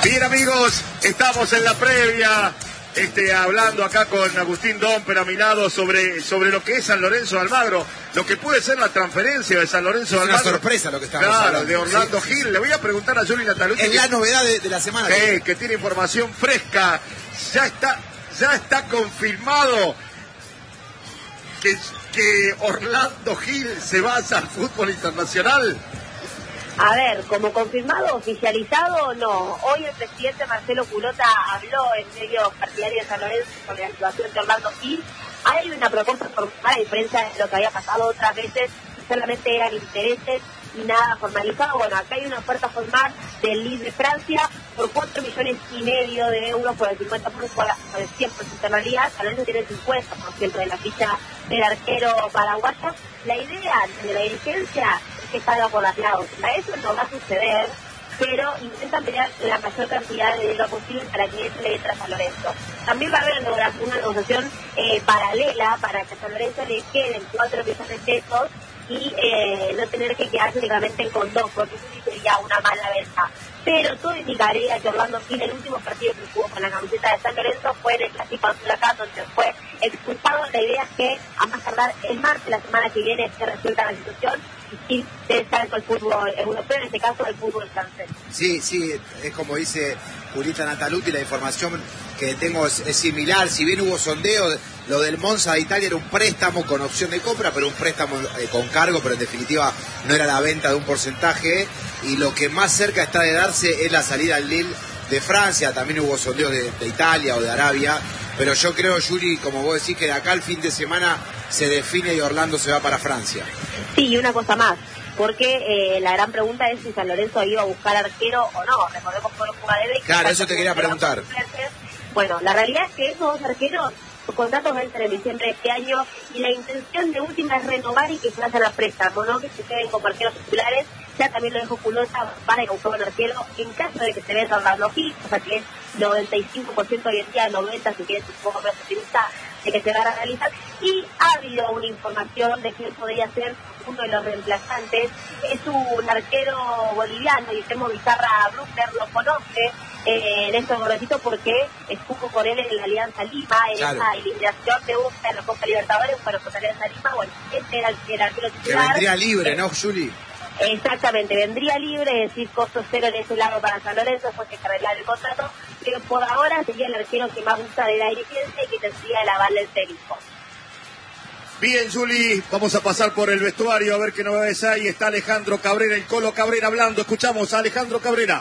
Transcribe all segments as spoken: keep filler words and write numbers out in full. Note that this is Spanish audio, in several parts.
Bien, amigos, estamos en la previa, este, hablando acá con Agustín Domper a mi lado sobre, sobre lo que es San Lorenzo de Almagro, lo que puede ser la transferencia de San Lorenzo de Almagro. Es una sorpresa lo que estamos claro, hablando. de Orlando sí, Gil. sí. Le voy a preguntar a Juli Natalucci. Es que, la novedad de, de la semana. Que, que tiene información fresca. Ya está, ya está confirmado que, que Orlando Gil se va al fútbol internacional. A ver, como confirmado, oficializado, no. Hoy el presidente Marcelo Culota habló en medios partidarios de San Lorenzo sobre la situación de Orlando Gil. Hay una propuesta formal, a diferencia de lo que había pasado otras veces, solamente eran intereses y nada formalizado. Bueno, acá hay una oferta formal del Lille de Francia por cuatro millones y medio de euros por el cincuenta por ciento, por el cien por ciento en realidad. San Lorenzo tiene el cincuenta por ciento de la ficha del arquero paraguayo. La idea de la dirigencia es que salga por las cláusulas. Eso no va a suceder, pero intentan pelear la mayor cantidad de dinero posible para que eso le entre a San Lorenzo. También va a haber una negociación eh, paralela para que a San Lorenzo le queden cuatro millones de pesos y eh, no tener que quedarse únicamente con dos, porque eso sí sería una mala venta. Pero todo indicaría que Orlando Gil, el último partido que jugó con la camiseta de San Lorenzo, fue en el Clásico Azul, donde fue expulsado. La idea es que a más tardar el martes, la semana que viene, se resuelta la situación y se salga el fútbol europeo, en este caso el fútbol francés. Sí, sí, es como dice Julita Natalucci, la información que tengo es, es similar. Si bien hubo sondeo, lo del Monza de Italia era un préstamo con opción de compra, pero un préstamo eh, con cargo, pero en definitiva no era la venta de un porcentaje, y lo que más cerca está de darse es la salida al Lille de Francia. También hubo sondeos de, de Italia o de Arabia, pero yo creo, Yuri, como vos decís, que de acá al fin de semana se define y Orlando se va para Francia. Sí, y una cosa más, porque eh, la gran pregunta es si San Lorenzo iba a buscar arquero o no. Recordemos que los jugadores... Claro, eso te quería preguntar. Bueno, la realidad es que esos dos arqueros, sus contratos vencen en diciembre de este año, y la intención de última es renovar y que se hagan a préstamo, ¿no? Que se queden como arqueros titulares. Ya también lo dejó Culota, van a buscar un arquero en caso de que se vea Orlando Gil, o sea que es noventa y cinco por ciento hoy en día, noventa por ciento si quieres un poco más optimista, de que se van a realizar. Y ha habido una información de que podría ser uno de los reemplazantes. Es un arquero boliviano, Guillermo Bizarra Bruckner, lo conoce eh, Néstor Gorosito porque estuvo con él en la Alianza Lima, en claro. esa eliminación de Boca en la Copa Libertadores, bueno, con la Alianza Lima. Bueno, este era el, el arquero titular. Que vendría libre, eh, ¿no, Juli? Exactamente, vendría libre, es decir, costo cero en ese lado para San Lorenzo, después que arreglar el contrato, pero por ahora sería el arquero que más gusta de la dirigencia y que tendría el aval del técnico. Bien, Juli, vamos a pasar por el vestuario a ver qué novedades hay. Está Alejandro Cabrera, el Colo Cabrera hablando. Escuchamos a Alejandro Cabrera.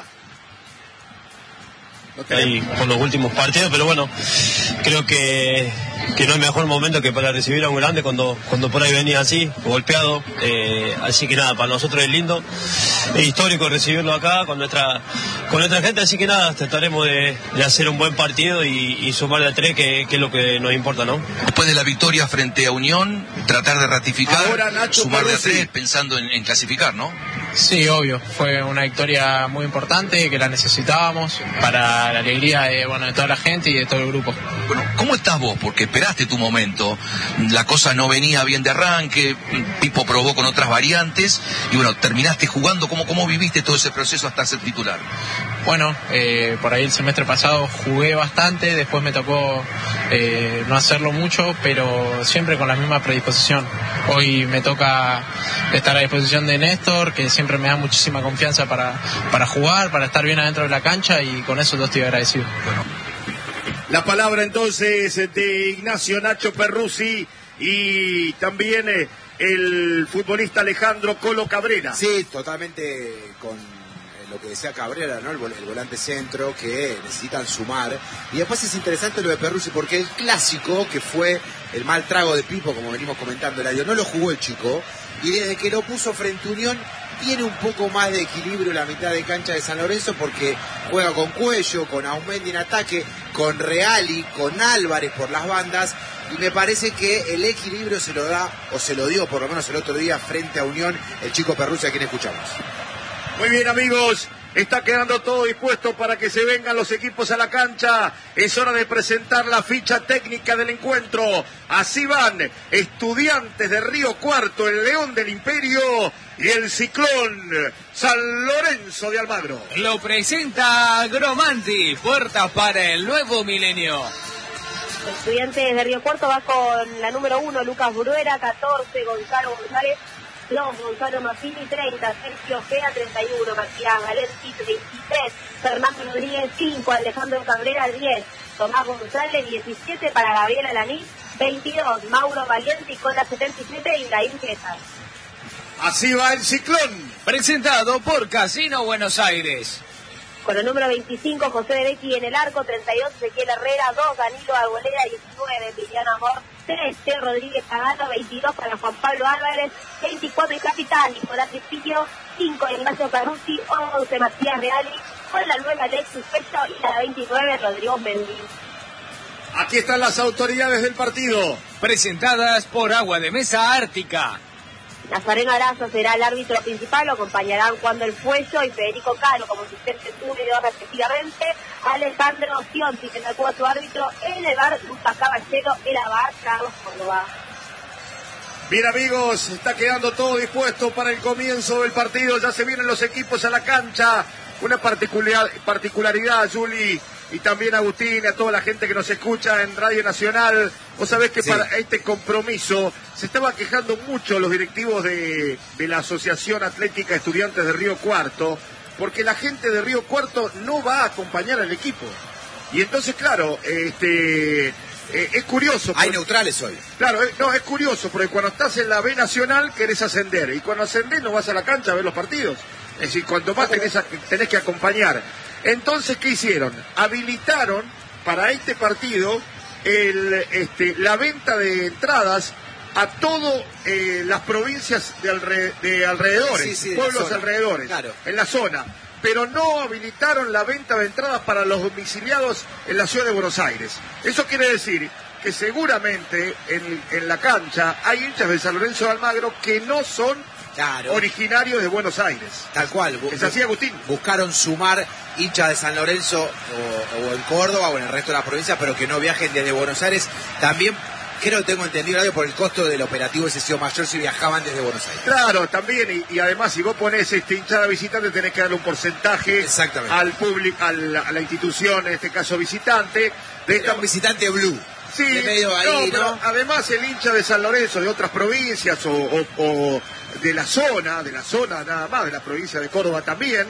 Ahí con los últimos partidos, pero bueno, creo que, que no hay mejor momento que para recibir a un grande cuando, cuando por ahí venía así, golpeado. Eh, así que nada, para nosotros es lindo, es histórico recibirlo acá con nuestra con nuestra gente, así que nada, trataremos de, de hacer un buen partido y, y sumarle a tres, que, que es lo que nos importa, ¿no? Después de la victoria frente a Unión, tratar de ratificar, ahora, Nacho, sumarle a tres pensando en, en clasificar, ¿no? Sí, obvio, fue una victoria muy importante que la necesitábamos para la alegría de, bueno, de toda la gente y de todo el grupo. Bueno, ¿cómo estás vos? Porque esperaste tu momento, la cosa no venía bien de arranque, Pipo probó con otras variantes y bueno, terminaste jugando. ¿Cómo, cómo viviste todo ese proceso hasta ser titular? Bueno, eh, por ahí el semestre pasado jugué bastante, después me tocó eh, no hacerlo mucho, pero siempre con la misma predisposición. Hoy me toca estar a disposición de Néstor, que siempre me da muchísima confianza para, para jugar, para estar bien adentro de la cancha, y con eso yo estoy agradecido. Bueno, la palabra entonces de Ignacio Nacho Perruzzi y también eh, el futbolista Alejandro Colo Cabrera. Sí, totalmente con lo que decía Cabrera, ¿no? El, vol el volante centro, que necesitan sumar. Y después es interesante lo de Perruzzi, porque el clásico, que fue el mal trago de Pipo, como venimos comentando el año, no lo jugó el chico, y desde que lo puso frente a Unión tiene un poco más de equilibrio la mitad de cancha de San Lorenzo, porque juega con Cuello, con Aumendi en ataque, con Reali, con Álvarez por las bandas, y me parece que el equilibrio se lo da, o se lo dio por lo menos el otro día frente a Unión, el chico Perruzzi, a quien escuchamos. Muy bien, amigos, Está quedando todo dispuesto para que se vengan los equipos a la cancha. Es hora de presentar la ficha técnica del encuentro. Así van Estudiantes de Río Cuarto, el León del Imperio y el Ciclón San Lorenzo de Almagro. Lo presenta Gromanti, puertas para el nuevo milenio. Estudiantes de Río Cuarto va con la número uno, Lucas Bruera, catorce, Gonzalo González, dos, Gonzalo Maffini, treinta, Sergio Ojeda, treinta y uno, Matías Valenti, veintitrés, Fernando Rodríguez, cinco, Alejandro Cabrera, diez, Tomás González, diecisiete, para Gabriel Alaní, veintidós, Mauro Valiente con la setenta y siete, Ibrahim César. Así va el Ciclón. Presentado por Casino Buenos Aires. Con el número veinticinco, José de Becky en el arco, treinta y dos, Ezequiel Herrera, dos, Danilo Arboleda, diecinueve, Emiliano Amor, tres, Teo Rodríguez Cagano, veintidós para Juan Pablo Álvarez, veinticuatro el capitán Nicolás Tripillo, cinco Ignacio Caruzzi, once Matías Reali, con la nueva Alexis Pecho y la veintinueve Rodrigo Mendy. Aquí están las autoridades del partido. Presentadas por Agua de Mesa Ártica. Nazareno Arazo será el árbitro principal, lo acompañarán Juan del Fuello y Federico Caro como asistente uno y dos respectivamente. Alejandro Sionti tendrá como su árbitro en el bar, Lucas Caballero, el abar, Carlos Córdoba. Bien amigos, está quedando todo dispuesto para el comienzo del partido, ya se vienen los equipos a la cancha. Una particular, particularidad, Juli, y también Agustín, a toda la gente que nos escucha en Radio Nacional. Vos sabés que sí, para este compromiso se estaban quejando mucho los directivos de, de la Asociación Atlética Estudiantes de Río Cuarto, porque la gente de Río Cuarto no va a acompañar al equipo. Y entonces, claro, este... Eh, es curioso. Hay porque, neutrales hoy. Claro, eh, no, es curioso, porque cuando estás en la B Nacional querés ascender, y cuando ascendés no vas a la cancha a ver los partidos. Es decir, cuando más tenés, a, tenés que acompañar. Entonces, ¿qué hicieron? Habilitaron para este partido el, este, la venta de entradas a todas eh, las provincias de, alre, de alrededores, sí, sí, pueblos alrededores, claro, en la zona. Pero no habilitaron la venta de entradas para los domiciliados en la ciudad de Buenos Aires. Eso quiere decir que seguramente en, en la cancha hay hinchas de San Lorenzo de Almagro que no son claro, originarios de Buenos Aires. Tal cual. ¿Es así, Agustín? Buscaron sumar hinchas de San Lorenzo o, o en Córdoba o en el resto de la provincia, pero que no viajen desde Buenos Aires. También creo que tengo entendido algo por el costo del operativo ese sido mayor si viajaban desde Buenos Aires. Claro, también, y, y además si vos ponés este hinchada visitante tenés que darle un porcentaje al público, a la institución, en este caso visitante. De esta... un visitante blue. Sí, de medio ahí, no, ¿no? Además el hincha de San Lorenzo, de otras provincias o, o, o de la zona, de la zona nada más, de la provincia de Córdoba también,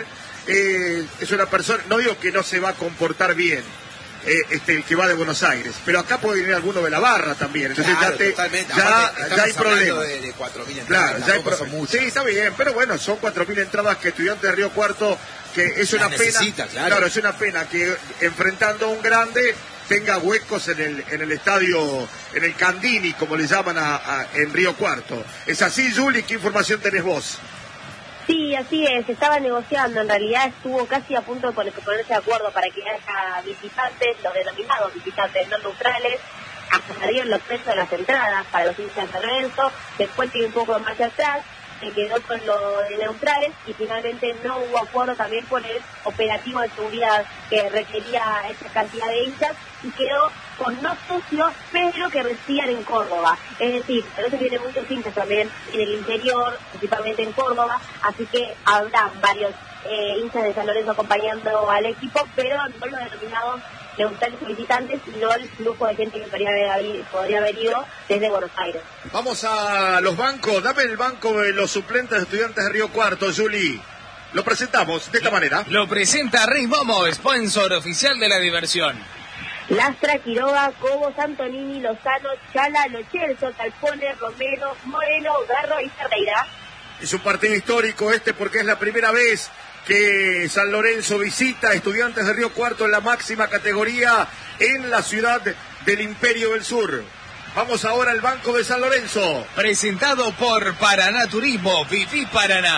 eh, es una persona, no digo que no se va a comportar bien, Eh, este, que va de Buenos Aires, pero acá puede venir alguno de la barra también, entonces claro, ya, te, ya, ya hay problemas de, de cuatro mil entradas, claro, ya hay pro... son sí, está bien, pero bueno, son cuatro mil entradas que Estudiantes de Río Cuarto, que es una pena, claro. claro, es una pena que enfrentando a un grande tenga huecos en el en el estadio, en el Candini, como le llaman a, a, en Río Cuarto. ¿Es así, Juli? ¿Qué información tenés vos? Sí, así es, se estaba negociando, en realidad estuvo casi a punto de ponerse de acuerdo para que haya visitantes, los denominados visitantes no neutrales, hasta salieron los precios de las entradas para los hinchas de San Lorenzo, después tiene un poco más atrás, se quedó con los de neutrales y finalmente no hubo acuerdo también con el operativo de seguridad que requería esa cantidad de hinchas y quedó con no socios, pero que residían en Córdoba. Es decir, entonces vienen muchos hinchas también en el interior, principalmente en Córdoba, así que habrá varios eh, hinchas de San Lorenzo acompañando al equipo, pero no los denominados neutrales solicitantes, sino el flujo de gente que podría haber, podría haber ido desde Buenos Aires. Vamos a los bancos, dame el banco de los suplentes de Estudiantes de Río Cuarto, Juli. Lo presentamos de esta manera. Lo presenta Rey Momo, sponsor oficial de la diversión. Lastra, Quiroga, Cobos, Antonini, Lozano, Chala, Lochelso, Talpone, Romero, Moreno, Garro y Ferreira. Es un partido histórico este porque es la primera vez que San Lorenzo visita a Estudiantes de Río Cuarto en la máxima categoría en la ciudad del Imperio del Sur. Vamos ahora al banco de San Lorenzo. Presentado por Paraná Turismo, Viví Paraná.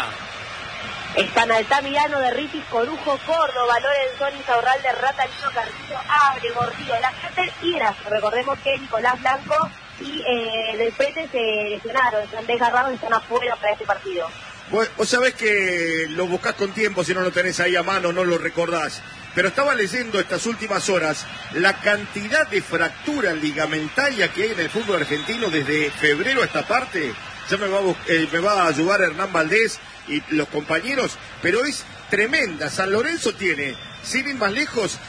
Están Altamirano de Ritis, Corujo, Córdoba, Lorenzoni, Saurralde, Ratalino, Carrillo, Abre, Gordillo, Lájate y Gras. Recordemos que Nicolás Blanco y eh, del Prete se lesionaron, están desgarrados y están afuera para este partido. Vos, vos sabés que lo buscás con tiempo, si no lo tenés ahí a mano, no lo recordás. Pero estaba leyendo estas últimas horas la cantidad de fracturas ligamentarias que hay en el fútbol argentino desde febrero a esta parte. Ya me va a, eh, me va a ayudar Hernán Valdés y los compañeros, pero es tremenda. San Lorenzo tiene, sin ir más lejos,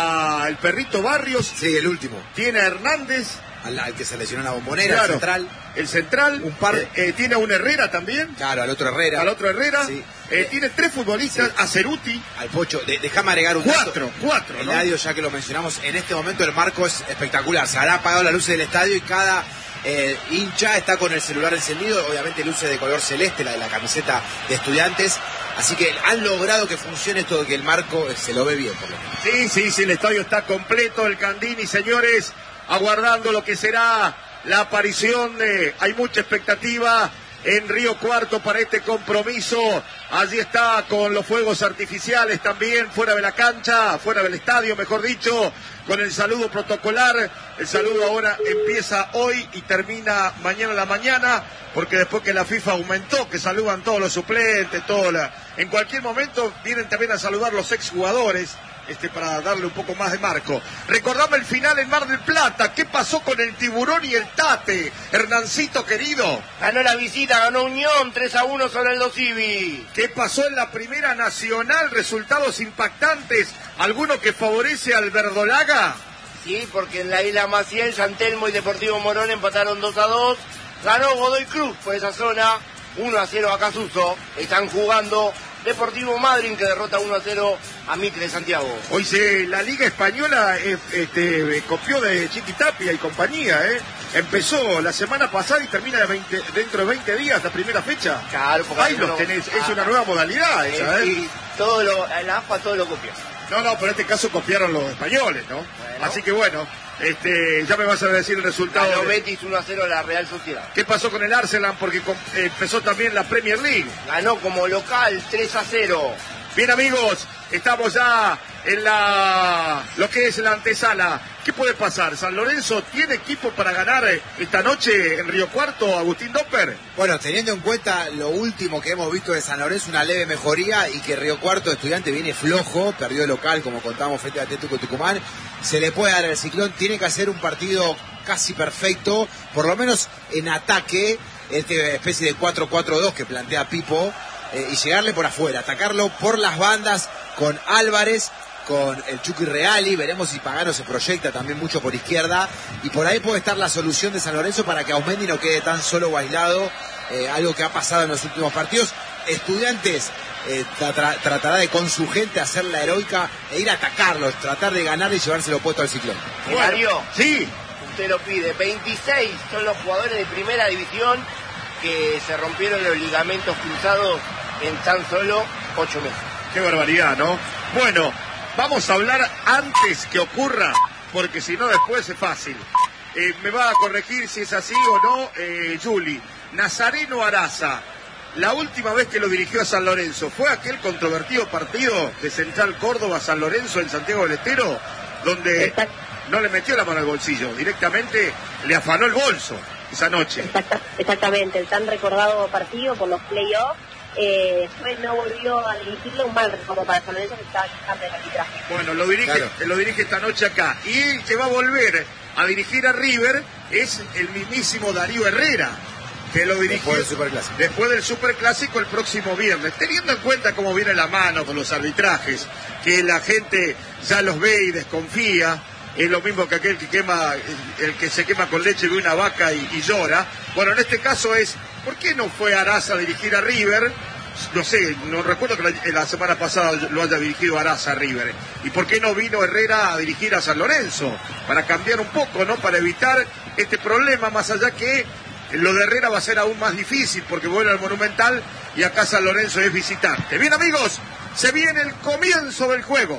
al Perrito Barrios. Sí, el último. Tiene a Hernández. Al, al que se lesionó en la Bombonera, Claro, el central. El central. Un par- eh, eh, tiene a un Herrera también. Claro, al otro Herrera. Al otro Herrera. Sí. Eh, tiene tres futbolistas, Sí. a Ceruti. Al Pocho. De, déjame agregar un Cuatro, dato. cuatro, El ¿no? estadio, ya que lo mencionamos, en este momento el marco es espectacular. Se habrá apagado las luces del estadio y cada eh, hincha está con el celular encendido. Obviamente luces de color celeste, la de la camiseta de Estudiantes. Así que han logrado que funcione esto de que el marco eh, se lo ve bien, por lo menos. Sí, sí, sí, el estadio está completo, el Candini, señores, aguardando lo que será la aparición de... Hay mucha expectativa en Río Cuarto para este compromiso. Allí está con los fuegos artificiales también, fuera de la cancha, fuera del estadio, mejor dicho, con el saludo protocolar. El saludo ahora empieza hoy y termina mañana a la mañana, porque después que la FIFA aumentó, que saludan todos los suplentes, todo la... en cualquier momento vienen también a saludar los exjugadores. Este, para darle un poco más de marco. Recordame el final en Mar del Plata. ¿Qué pasó con el Tiburón y el Tate? Hernancito querido. Ganó la visita, ganó Unión, tres a uno sobre el Dosivi. ¿Qué pasó en la Primera Nacional? Resultados impactantes. ¿Alguno que favorece al Verdolaga? Sí, porque en la Isla Maciel, San Telmo y Deportivo Morón empataron dos a dos. Ganó Godoy Cruz por esa zona, uno a cero a Casuso. Están jugando Deportivo Madryn, que derrota uno a cero a Mitre de Santiago. Hoy se, la Liga Española eh, este, copió de Chiquitapia y compañía, ¿eh? Empezó la semana pasada y termina de veinte, dentro de veinte días la primera fecha. Claro, porque ahí no, los tenés, ah, es una nueva modalidad eh, esa, ¿eh? Y todo lo, la A F A todo lo copió. No, no, pero en este caso copiaron los españoles, ¿no? Bueno. Así que bueno, este, ya me vas a decir el resultado. Ganó de- Betis uno a cero a la Real Sociedad. ¿Qué pasó con el Arsenal? Porque com- eh, empezó también la Premier League. Ganó como local tres a cero. Bien, amigos, estamos ya en la lo que es la antesala. ¿Qué puede pasar? ¿San Lorenzo tiene equipo para ganar eh, esta noche en Río Cuarto, Agustín Doper? Bueno, teniendo en cuenta lo último que hemos visto de San Lorenzo, una leve mejoría, y que Río Cuarto Estudiante viene flojo, perdió de local, como contamos, frente a Atlético Tucumán, se le puede dar el ciclón, tiene que hacer un partido casi perfecto, por lo menos en ataque, esta especie de cuatro cuatro dos que plantea Pipo, eh, y llegarle por afuera, atacarlo por las bandas con Álvarez, con el Chucky Reali. Veremos si Pagano se proyecta también mucho por izquierda, y por ahí puede estar la solución de San Lorenzo para que Ausmendi no quede tan solo o aislado, eh, algo que ha pasado en los últimos partidos. Estudiantes eh, tra- tratará de con su gente hacer la heroica e ir a atacarlos, tratar de ganar y llevárselo puesto al ciclón. Mario, Sí, usted lo pide. veintiséis son los jugadores de primera división que se rompieron los ligamentos cruzados en tan solo ocho meses. qué barbaridad, ¿no? Bueno, vamos a hablar antes que ocurra, porque si no después es fácil. Eh, me va a corregir si es así o no, eh, Juli. Nazareno Araza, la última vez que lo dirigió a San Lorenzo, ¿fue aquel controvertido partido de Central Córdoba San Lorenzo en Santiago del Estero, donde Exact- no le metió la mano al bolsillo, directamente le afanó el bolso esa noche? Exacta- exactamente, el tan recordado partido por los playoffs. Eh, después no volvió a dirigirlo, un mal como para San Lorenzo, que estaba quejando del arbitraje. Bueno, lo dirige, Claro. lo dirige esta noche acá. Y el que va a volver a dirigir a River es el mismísimo Darío Herrera, que lo dirige Después del Superclásico. después del Superclásico el próximo viernes. Teniendo en cuenta cómo viene la mano con los arbitrajes, que la gente ya los ve y desconfía, es lo mismo que aquel que quema, el que se quema con leche de una vaca y, y llora. Bueno, en este caso es, ¿por qué no fue Araza a dirigir a River? No sé, no recuerdo que la, la semana pasada lo haya dirigido Araza a River. ¿Y por qué no vino Herrera a dirigir a San Lorenzo? Para cambiar un poco, ¿no? Para evitar este problema, más allá que lo de Herrera va a ser aún más difícil, porque vuelve al Monumental y acá San Lorenzo es visitante. Bien, amigos, se viene el comienzo del juego.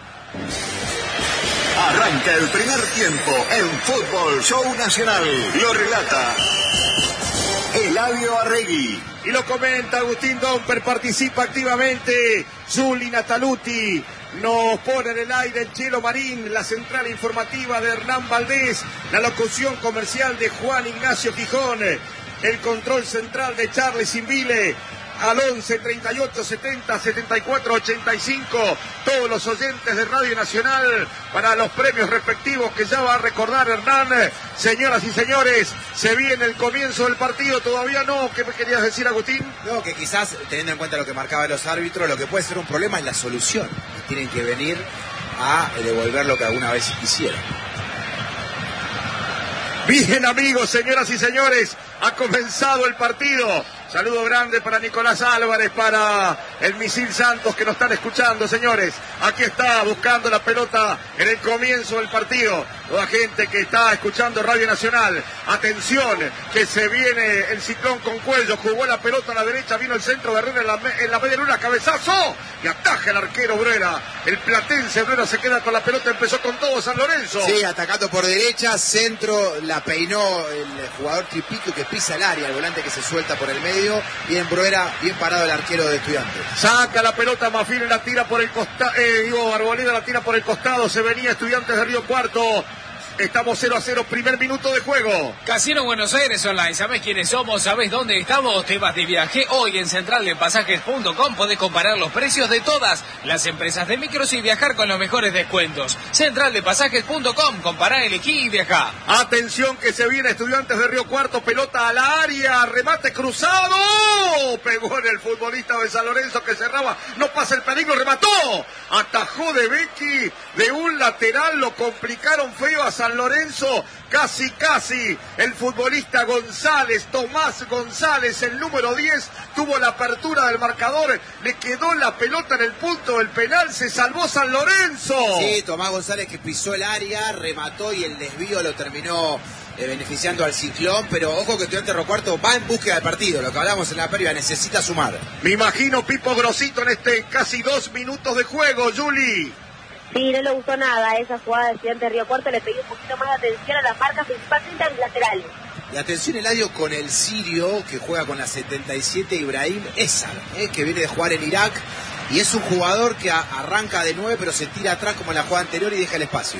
Arranca el primer tiempo en Fútbol Show Nacional. Lo relata Eladio Arregui. Y lo comenta Agustín Domper, participa activamente Juli Nataluti. Nos pone en el aire el Chelo Marín, la central informativa de Hernán Valdés, la locución comercial de Juan Ignacio Gijón, el control central de Charles Invile. al once, treinta y ocho, setenta, setenta y cuatro, ochenta y cinco, todos los oyentes de Radio Nacional para los premios respectivos que ya va a recordar Hernán. Señoras y señores, se viene el comienzo del partido, todavía no. ¿Qué me querías decir, Agustín? No, que quizás, teniendo en cuenta lo que marcaban los árbitros, lo que puede ser un problema es la solución. Tienen que venir a devolver lo que alguna vez hicieron. Bien, amigos, señoras y señores, ha comenzado el partido. Saludo grande para Nicolás Álvarez, para el Misil Santos que nos están escuchando, señores. Aquí está buscando la pelota en el comienzo del partido. Toda gente que está escuchando Radio Nacional. Atención, que se viene el ciclón con Cuello. Jugó la pelota a la derecha, vino el centro de Herrera en la, en la media luna, cabezazo. Y ataja el arquero Bruera. El platense Bruera se queda con la pelota, empezó con todo San Lorenzo. Sí, atacando por derecha, centro, la peinó el jugador Tripico que pisa el área, el volante que se suelta por el medio. Bien Bruera, bien parado el arquero de Estudiantes. Saca la pelota Mafini, la tira por el costado, eh, digo, Arboleda la tira por el costado, se venía Estudiantes de Río Cuarto. Estamos cero a cero, primer minuto de juego. Casino Buenos Aires Online, ¿sabés quiénes somos? ¿Sabés dónde estamos? Te vas de viaje. Hoy en central de pasajes punto com podés comparar los precios de todas las empresas de micros y viajar con los mejores descuentos. central de pasajes punto com, compará, elegí y viajá. Atención que se viene Estudiantes de Río Cuarto, pelota a la área, remate cruzado. Pegó en el futbolista de San Lorenzo que cerraba, no pasa el peligro, remató. Atajó de Becky de un lateral, lo complicaron feo a San Lorenzo, casi casi el futbolista González, Tomás González, el número diez, tuvo la apertura del marcador, le quedó la pelota en el punto del penal, se salvó San Lorenzo. Sí, Tomás González que pisó el área, remató y el desvío lo terminó eh, beneficiando al Ciclón, pero ojo que Estudiantes de Río Cuarto va en búsqueda del partido, lo que hablamos en la previa, necesita sumar. Me imagino Pipo Grosito en este casi dos minutos de juego, Juli. Sí, no le gustó nada esa jugada de Estudiantes de Río Cuarto, le pedí un poquito más de atención a las marcas, principalmente a los laterales. Y atención, Eladio, con el sirio que juega con la setenta y siete, Ibrahim Ezar, eh, que viene de jugar en Irak, y es un jugador que a, arranca de nueve, pero se tira atrás como en la jugada anterior y deja el espacio.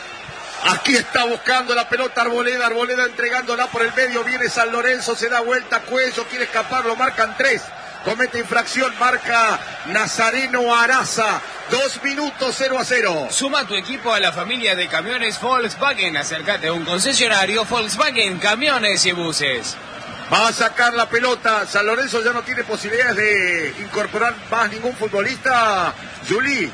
Aquí está buscando la pelota Arboleda, Arboleda entregándola por el medio, viene San Lorenzo, se da vuelta, Cuello, quiere escapar, lo marcan tres. Comete infracción, marca Nazareno Araza. Dos minutos, cero a cero. Suma tu equipo a la familia de camiones Volkswagen. Acércate a un concesionario Volkswagen, camiones y buses. Va a sacar la pelota. San Lorenzo ya no tiene posibilidades de incorporar más ningún futbolista. Juli.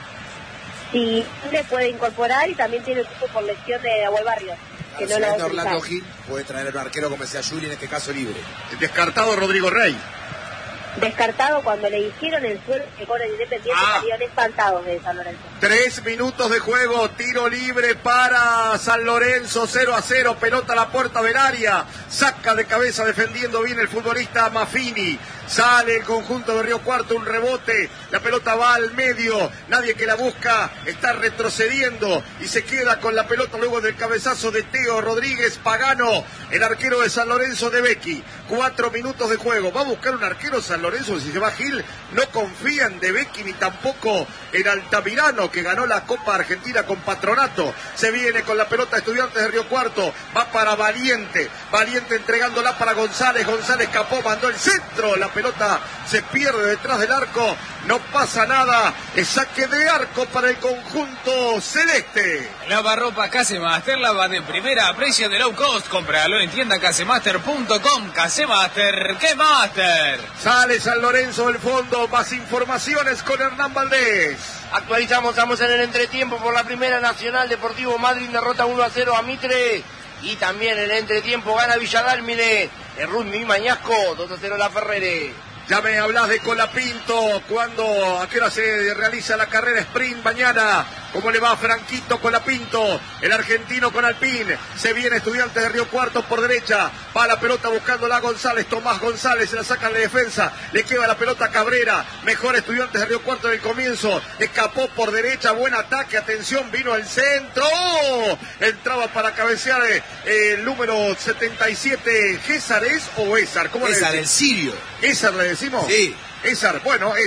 Sí, le puede incorporar y también tiene el cupo por lesión de Abuel Barrios. Que no lo Orlando Gil puede traer a un arquero como decía Juli, en este caso libre. Descartado Rodrigo Rey. Descartado cuando le hicieron el suelo que con el Independiente ah. salieron espantados de San Lorenzo. Tres minutos de juego, tiro libre para San Lorenzo, cero a cero, pelota a la puerta del área, saca de cabeza defendiendo bien el futbolista Mafini. Sale el conjunto de Río Cuarto, un rebote, la pelota va al medio, nadie que la busca, está retrocediendo y se queda con la pelota luego del cabezazo de Teo Rodríguez Pagano, el arquero de San Lorenzo de Becky. Cuatro minutos de juego, va a buscar un arquero San Lorenzo, si se va Gil, no confía en De Becky ni tampoco en Altamirano, que ganó la Copa Argentina con Patronato. Se viene con la pelota Estudiantes de Río Cuarto, va para Valiente, Valiente entregándola para González, González escapó, mandó el centro, la pelota se pierde detrás del arco, no pasa nada, es saque de arco para el conjunto celeste. Lavarropa Casemaster, lava de primera a precio de low cost, cómpralo en tienda casemaster punto com. Casemaster, ¿qué master? Sale San Lorenzo del fondo, más informaciones con Hernán Valdés. Actualizamos, estamos en el entretiempo por la Primera Nacional. Deportivo Madryn derrota uno a cero a Mitre. Y también en el entretiempo gana Villadálmine. El Rugby Mañasco, dos a cero la Ferrere. Ya me hablas de Colapinto, cuando, a qué hora se realiza la carrera sprint mañana. ¿Cómo le va a Franquito Colapinto? El argentino con Alpine. Se viene Estudiantes de Río Cuarto por derecha. Va la pelota buscándola González. Tomás González se la saca en la defensa. Le queda la pelota a Cabrera. Mejor Estudiantes de Río Cuarto en el comienzo. Escapó por derecha. Buen ataque. Atención, vino el centro. Entraba para cabecear eh, el número setenta y siete. ¿César es o Ésar? ¿Cómo Ésar, le el sirio. ¿Ésar le decimos? Sí. Ésar, bueno, Ésar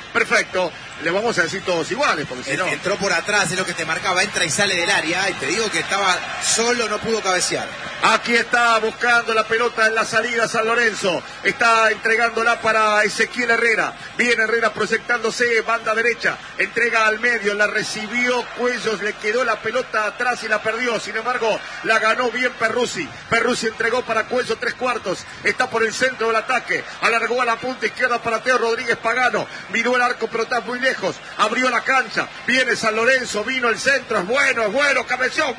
perfecto. Le vamos a decir todos iguales, porque si no... Entró por atrás, es lo que te marcaba, entra y sale del área, y te digo que estaba solo, no pudo cabecear. Aquí está buscando la pelota en la salida San Lorenzo. Está entregándola para Ezequiel Herrera. Viene Herrera proyectándose, banda derecha. Entrega al medio, la recibió Cuellos, le quedó la pelota atrás y la perdió. Sin embargo, la ganó bien Perruzzi. Perruzzi entregó para Cuello tres cuartos. Está por el centro del ataque. Alargó a la punta izquierda para Teo Rodríguez Pagano. Miró el arco, pero está muy lejos. Abrió la cancha. Viene San Lorenzo, vino el centro. Es bueno, es bueno. Cabeció.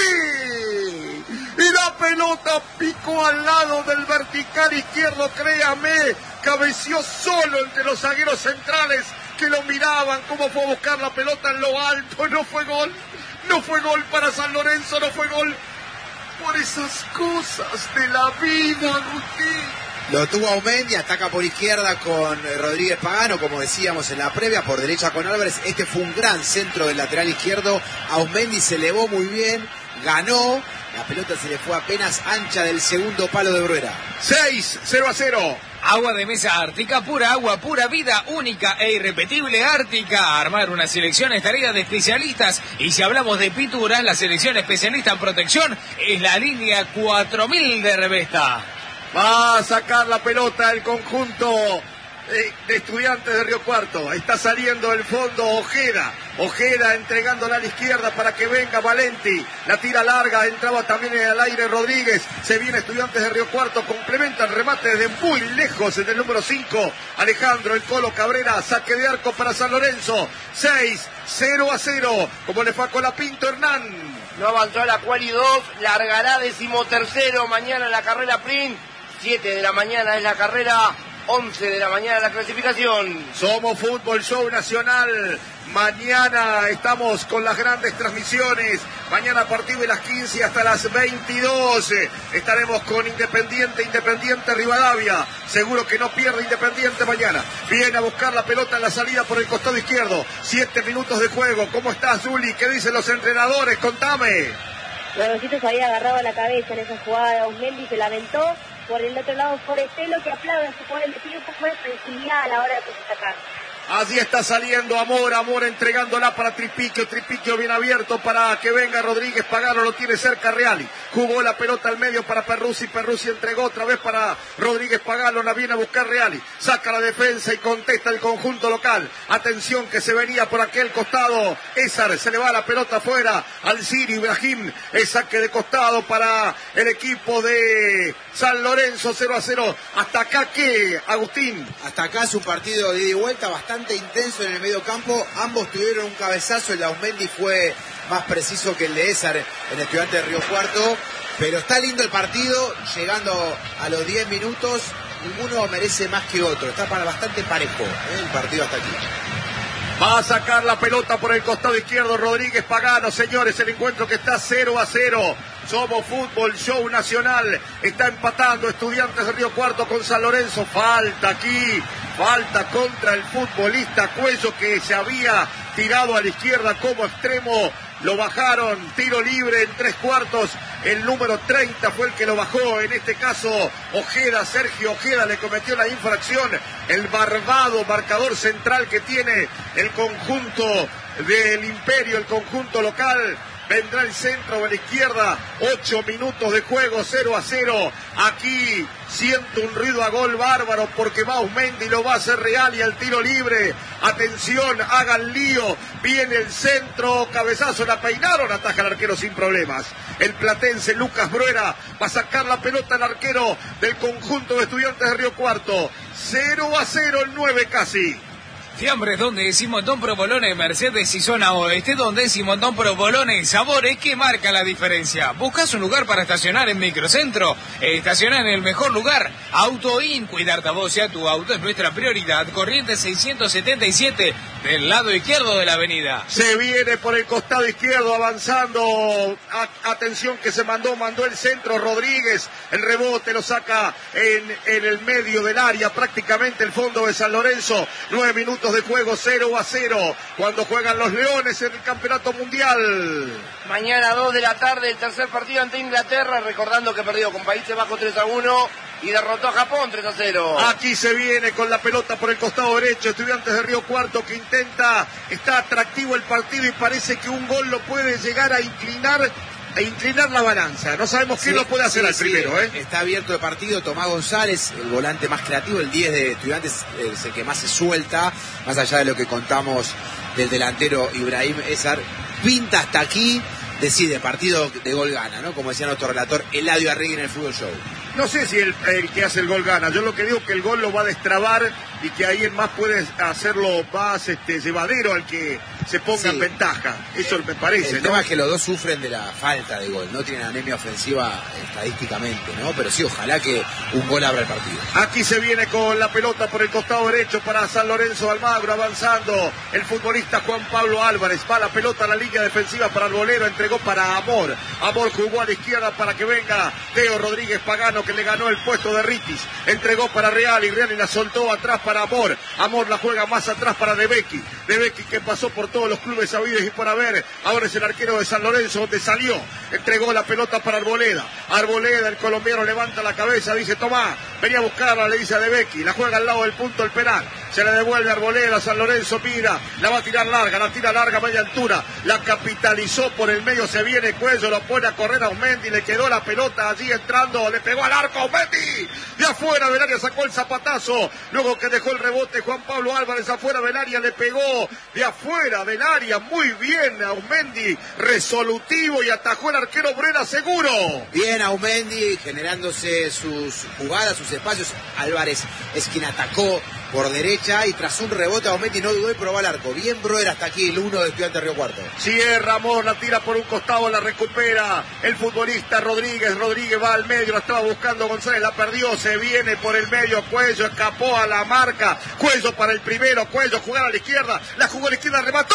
¡Mendy! Y la pelota picó al lado del vertical izquierdo, créame, cabeció solo entre los zagueros centrales que lo miraban cómo fue a buscar la pelota en lo alto. No fue gol, no fue gol para San Lorenzo, no fue gol por esas cosas de la vida, Agustín. Lo tuvo Aumendi, ataca por izquierda con Rodríguez Pagano, como decíamos en la previa, por derecha con Álvarez. Este fue un gran centro del lateral izquierdo. Aumendi se elevó muy bien, ganó. La pelota se le fue apenas ancha del segundo palo de Bruera. seis cero a cero. Agua de mesa Ártica, pura agua, pura vida, única e irrepetible Ártica. Armar una selección es tarea de especialistas. Y si hablamos de pinturas, la selección especialista en protección es la línea cuatro mil de Revesta. Va a sacar la pelota el conjunto de Estudiantes de Río Cuarto. Está saliendo el fondo Ojeda. Ojeda entregándola a la izquierda para que venga Valenti. La tira larga, entraba también al aire Rodríguez. Se viene Estudiantes de Río Cuarto. Complementa el remate desde muy lejos en el número cinco. Alejandro El Colo Cabrera. Saque de arco para San Lorenzo. seis cero a cero. Como le fue a Colapinto Hernán. No avanzó a la quali dos. Largará decimotercero mañana en la carrera Sprint. siete de la mañana es la carrera. once de la mañana la clasificación. Somos Fútbol Show Nacional. Mañana estamos con las grandes transmisiones. Mañana a partir de las quince hasta las veintidós estaremos con Independiente, Independiente Rivadavia. Seguro que no pierde Independiente mañana. Viene a buscar la pelota en la salida por el costado izquierdo. Siete minutos de juego. ¿Cómo estás, Juli? ¿Qué dicen los entrenadores? Contame. Gorosito se había agarrado la cabeza en esa jugada. Aumendi se lamentó. Por el otro lado, Forestelo, que aplaude a su jugador, le pide un poco de tranquilidad a la hora de atacar. Allí está saliendo Amor, Amor entregándola para Tripiquio, Tripiquio bien abierto para que venga Rodríguez Pagano, lo tiene cerca Reali. Jugó la pelota al medio para Perruzzi, Perruzzi entregó otra vez para Rodríguez Pagano, la viene a buscar Reali. Saca la defensa y contesta el conjunto local. Atención que se venía por aquel costado. Esar, se le va la pelota afuera al Siri Ibrahim. Es saque de costado para el equipo de San Lorenzo, cero a cero. ¿Hasta acá qué, Agustín? Hasta acá es un partido de ida y vuelta bastante intenso en el medio campo. Ambos tuvieron un cabezazo. El de Aumendi fue más preciso que el de Esar en Estudiantes de Río Cuarto. Pero está lindo el partido. Llegando a los diez minutos, ninguno merece más que otro. Está para bastante parejo, ¿eh? El partido hasta aquí. Va a sacar la pelota por el costado izquierdo Rodríguez Pagano. Señores, el encuentro que está cero a cero. Somos Fútbol Show Nacional. Está empatando Estudiantes de Río Cuarto con San Lorenzo. Falta aquí. Falta contra el futbolista Cuello, que se había tirado a la izquierda como extremo. Lo bajaron. Tiro libre en tres cuartos. El número treinta fue el que lo bajó. En este caso, Ojeda, Sergio Ojeda le cometió la infracción. El barbado marcador central que tiene el conjunto del Imperio, el conjunto local. Vendrá el centro a la izquierda. Ocho minutos de juego, cero a cero. Aquí siento un ruido a gol bárbaro porque va Aumendi, lo va a hacer Real y al tiro libre. Atención, hagan lío. Viene el centro, cabezazo, la peinaron, ataja el arquero sin problemas. El platense Lucas Bruera va a sacar la pelota al arquero del conjunto de Estudiantes de Río Cuarto. cero a cero el nueve casi. Fiambres, donde es Montón Provolone, Mercedes y Zona Oeste, donde es Montón Provolone, sabores que marca la diferencia. ¿Buscas un lugar para estacionar en Microcentro? Estacionar en el mejor lugar. AutoIn, cuidarte a vos y a tu auto es nuestra prioridad. Corrientes seiscientos setenta y siete, del lado izquierdo de la avenida. Se viene por el costado izquierdo avanzando. A- atención que se mandó, mandó el centro Rodríguez. El rebote lo saca en, en el medio del área, prácticamente el fondo de San Lorenzo. Nueve minutos de juego, cero a cero, cuando juegan los Leones en el Campeonato Mundial. Mañana dos de la tarde, el tercer partido ante Inglaterra, recordando que perdió con Países Bajos tres a uno. y derrotó a Japón tres a cero. Aquí se viene con la pelota por el costado derecho, Estudiantes de Río Cuarto que intenta, está atractivo el partido y parece que un gol lo puede llegar a inclinar, a inclinar la balanza. No sabemos quién sí, lo puede hacer sí, al sí, primero, ¿eh? Está abierto el partido, Tomás González, el volante más creativo, el diez de Estudiantes, es el que más se suelta, más allá de lo que contamos del delantero Ibrahim Ezar. Pinta hasta aquí, decide, partido de gol gana, ¿no? Como decía nuestro relator Eladio Arregui en el Fútbol Show. No sé si el, el que hace el gol gana. Yo lo que digo es que el gol lo va a destrabar y que ahí en más puede hacerlo más este, llevadero al que se ponga sí. en ventaja. Eso me parece, El ¿no? tema es que los dos sufren de la falta de gol. No tienen anemia ofensiva estadísticamente, ¿no? Pero sí, ojalá que un gol abra el partido. Aquí se viene con la pelota por el costado derecho para San Lorenzo Almagro, avanzando el futbolista Juan Pablo Álvarez. Va la pelota a la línea defensiva para Arboleda, entregó para Amor. Amor jugó a la izquierda para que venga Teo Rodríguez Pagano, que le ganó el puesto de Ritis. Entregó para Real y Real y la soltó atrás para Amor. Amor la juega más atrás para De Becchi. De Becchi que pasó por todos los clubes sabidos y por haber. Ahora es el arquero de San Lorenzo, donde salió. Entregó la pelota para Arboleda. Arboleda, el colombiano, levanta la cabeza, dice: Tomás, venía a buscarla, le dice a De Becchi. La juega al lado del punto del penal. Se le devuelve a Arboleda, San Lorenzo mira, la va a tirar larga, la tira larga a media altura, la capitalizó por el medio, se viene Cuello, lo pone a correr a Aumendi, le quedó la pelota allí entrando, le pegó al arco Aumendi, de afuera del área sacó el zapatazo, luego que dejó el rebote Juan Pablo Álvarez afuera del área, le pegó de afuera del área, muy bien Aumendi, resolutivo y atajó el arquero Brera seguro. Bien Aumendi, generándose sus jugadas, sus espacios. Álvarez es quien atacó por derecha y tras un rebote Aumendi no dudó y probó al arco. Bien Broer hasta aquí, el uno de Estudiantes de Río Cuarto. Cierra Amor, la tira por un costado, la recupera el futbolista Rodríguez. Rodríguez va al medio, la estaba buscando González, la perdió, se viene por el medio, Cuello escapó a la marca, Cuello para el primero, Cuello jugar a la izquierda, la jugó a la izquierda, remató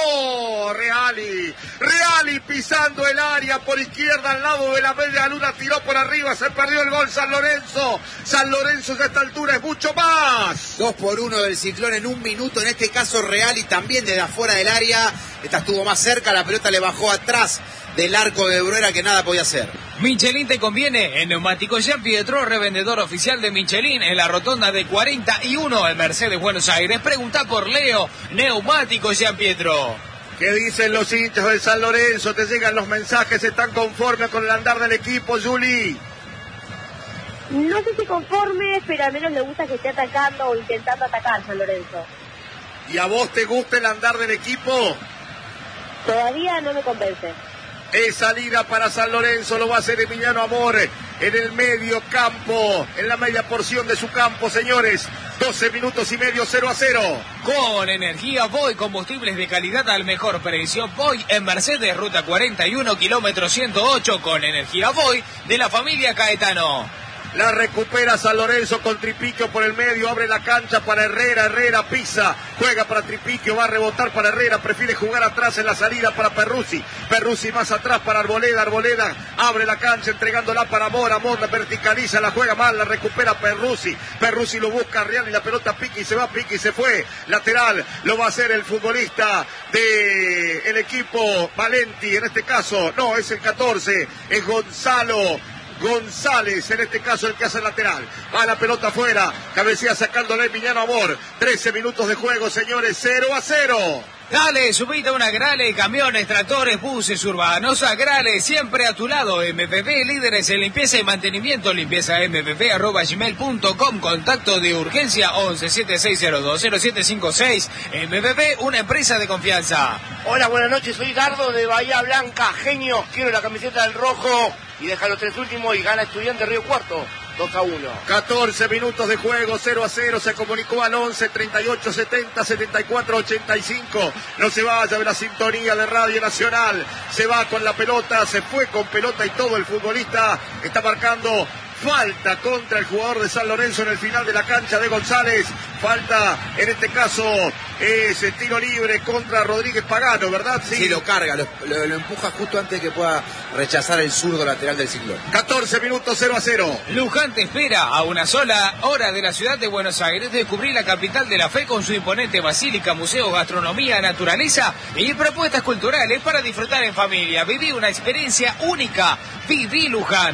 Reali, Reali pisando el área por izquierda al lado de la media luna, tiró por arriba, se perdió el gol San Lorenzo. San Lorenzo a esta altura es mucho más. Dos por uno del Ciclón en un minuto, en este caso Reali también desde afuera del área. Esta estuvo más cerca, la pelota le bajó atrás del arco de Bruera que nada podía hacer. Michelin te conviene. En Neumáticos Jean Pietro, revendedor oficial de Michelin en la rotonda de cuarenta y uno en Mercedes, Buenos Aires. Pregunta por Leo. Neumáticos Jean Pietro. ¿Qué dicen los hinchas de San Lorenzo? Te llegan los mensajes, ¿están conformes con el andar del equipo, Juli? No sé si conforme, pero al menos le gusta que esté atacando o intentando atacar San Lorenzo. ¿Y a vos te gusta el andar del equipo? Todavía no me convence. Es salida para San Lorenzo, lo va a hacer Emiliano Amor en el medio campo, en la media porción de su campo, señores. doce minutos y medio, cero a cero. Con Energía Voy, combustibles de calidad al mejor precio. Voy en Mercedes, ruta cuarenta y uno, kilómetro ciento ocho, con Energía Voy de la familia Caetano. La recupera San Lorenzo con Tripiquio por el medio, abre la cancha para Herrera, Herrera pisa, juega para Tripiquio, va a rebotar para Herrera, prefiere jugar atrás en la salida para Perruzzi, Perruzzi más atrás para Arboleda, Arboleda abre la cancha entregándola para Amor, Amor la verticaliza, la juega mal, la recupera Perruzzi, Perruzzi lo busca Real y la pelota pica y se va, pica y se fue, lateral, lo va a hacer el futbolista de el equipo Valenti, en este caso, no, es el catorce, es Gonzalo González, en este caso el que hace el lateral. Va la pelota afuera, cabecea sacándole Emiliano Amor. trece minutos de juego, señores, cero a cero. Dale, subite a una Grale, camiones, tractores, buses urbanos. A Grale, siempre a tu lado. M P P, líderes en limpieza y mantenimiento. Limpieza m p p arroba gmail punto com. Contacto de urgencia once, setenta y seis cero dos, cero siete cinco seis. M P P, una empresa de confianza. Hola, buenas noches, soy Dardo de Bahía Blanca. Genios, quiero la camiseta del rojo. Y deja los tres últimos y gana Estudiante Río Cuarto. dos a uno. catorce minutos de juego, cero a cero. Se comunicó al once, treinta y ocho, setenta, setenta y cuatro, ochenta y cinco. No se vaya de la sintonía de Radio Nacional. Se va con la pelota, se fue con pelota y todo. El futbolista está marcando falta contra el jugador de San Lorenzo en el final de la cancha de González. Falta, en este caso, es el tiro libre contra Rodríguez Pagano, ¿verdad? Sí, sí lo carga, lo, lo, lo empuja justo antes de que pueda rechazar el zurdo lateral del Ciclón. catorce minutos, cero a cero. Luján te espera a una sola hora de la ciudad de Buenos Aires. Descubrir la capital de la fe con su imponente basílica, museo, gastronomía, naturaleza y propuestas culturales para disfrutar en familia. Viví una experiencia única. Viví Luján.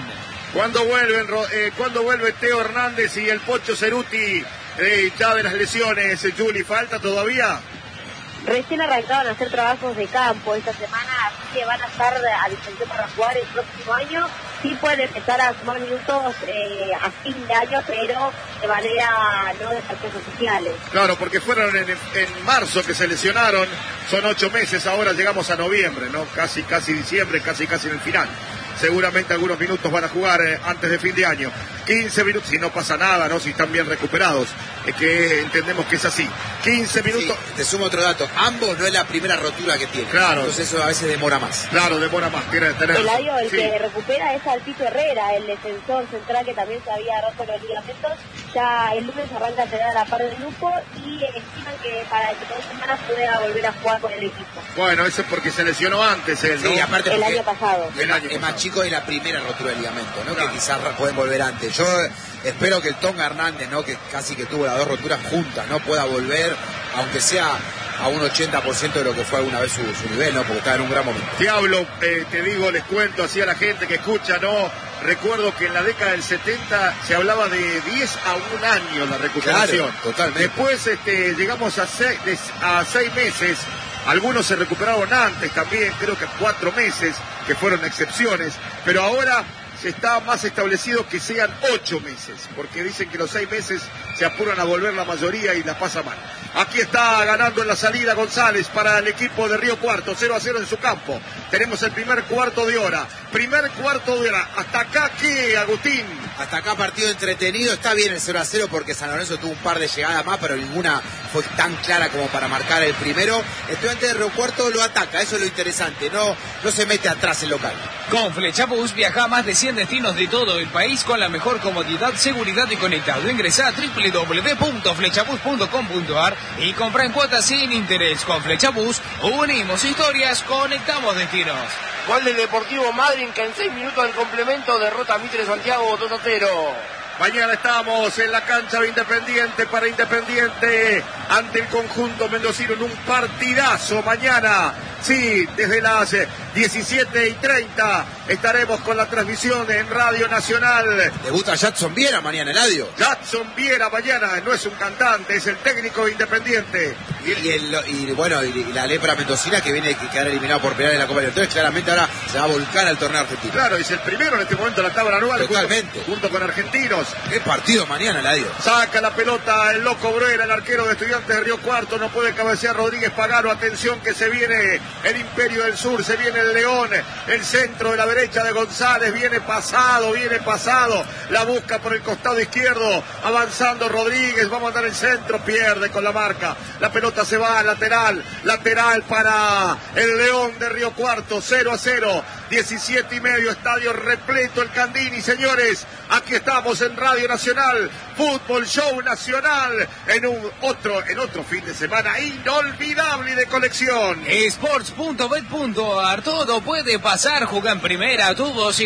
¿Cuándo vuelven, eh, ¿cuándo vuelve Teo Hernández y el Pocho Ceruti eh, ya de las lesiones? Juli, ¿falta todavía? Recién arrancaron a hacer trabajos de campo esta semana, así que van a estar a disposición para jugar el próximo año. Sí pueden empezar a sumar minutos eh, a fin de año, pero de manera no de partidos oficiales. Claro, porque fueron en, en marzo que se lesionaron, son ocho meses, ahora llegamos a noviembre, ¿no? Casi, casi diciembre, casi, casi en el final. Seguramente algunos minutos van a jugar eh, antes de fin de año. quince minutos, si no pasa nada, ¿no? Si están bien recuperados, es que entendemos que es así. quince minutos. Sí, te sumo otro dato. Ambos no es la primera rotura que tienen. Claro. Entonces eso a veces demora más. Claro, demora más. Tiene, tener... El año, el sí. que recupera es Altito Herrera, el defensor central que también se había roto los ligamentos. Ya el lunes arranca a entrenar a la par del grupo y estiman que para dentro de dos semanas pueda volver a jugar con el equipo. Bueno, eso es porque se lesionó antes él, ¿no? Sí, aparte el porque año pasado. El año es más chico de la primera rotura de ligamento, ¿no? Claro. Que quizás pueden volver antes. Yo espero que el Tonga Hernández, ¿no? Que casi que tuvo las dos roturas juntas, ¿no? Pueda volver, aunque sea a un ochenta por ciento de lo que fue alguna vez su, su nivel, ¿no? Porque está en un gran momento. Te hablo, eh, te digo, les cuento así a la gente que escucha, ¿no? Recuerdo que en la década del setenta se hablaba de diez a un año la recuperación. Claro, totalmente. Después este, llegamos a seis, a seis meses. Algunos se recuperaron antes también, creo que cuatro meses, que fueron excepciones. Pero ahora se está más establecido que sean ocho meses, porque dicen que los seis meses se apuran a volver la mayoría y la pasa mal. Aquí está ganando en la salida González para el equipo de Río Cuarto, cero a cero en su campo. Tenemos el primer cuarto de hora. Primer cuarto de hora. ¿Hasta acá qué, Agustín? Hasta acá partido entretenido. Está bien el cero a cero porque San Lorenzo tuvo un par de llegadas más, pero ninguna fue tan clara como para marcar el primero. Estudiante de Río Cuarto lo ataca, eso es lo interesante. No, no se mete atrás el local. Con Flexabus viaja a más de cien destinos de todo el país con la mejor comodidad, seguridad y conectado. Ingresa a doble u doble u doble u punto flexabus punto com punto a r y compra en cuotas sin interés. Con Flexabus unimos historias, conectamos destinos. Gol del Deportivo Madryn que en seis minutos del complemento derrota a Mitre Santiago dos a cero. Mañana estamos en la cancha de Independiente para Independiente ante el conjunto mendocino en un partidazo mañana. Sí, desde las diecisiete y treinta estaremos con la transmisión en Radio Nacional. Debuta Jadson Viera mañana, Eladio. Jadson Viera mañana, no es un cantante, es el técnico de Independiente. Y, y, el, y bueno, y, y la lepra mendocina que viene a quedar eliminado por penal en la Copa Libertadores, claramente ahora se va a volcar al torneo argentino. Claro, es el primero en este momento de la tabla anual. Totalmente. Junto, junto con Argentinos. Qué partido mañana, Eladio. Saca la pelota el Loco Bruera, el arquero de Estudiantes de Río Cuarto, no puede cabecear Rodríguez Pagano. Atención que se viene el Imperio del Sur, se viene el León, el centro de la derecha de González, viene pasado, viene pasado, la busca por el costado izquierdo, avanzando Rodríguez, va a mandar el centro, pierde con la marca, la pelota se va al lateral, lateral para el León de Río Cuarto, cero a cero, diecisiete y medio, estadio repleto el Candini, señores, aquí estamos en Radio Nacional, Fútbol Show Nacional, en un otro, en otro fin de semana inolvidable y de colección. Sports punto bet punto a r, todo puede pasar, juega en primera, tubos y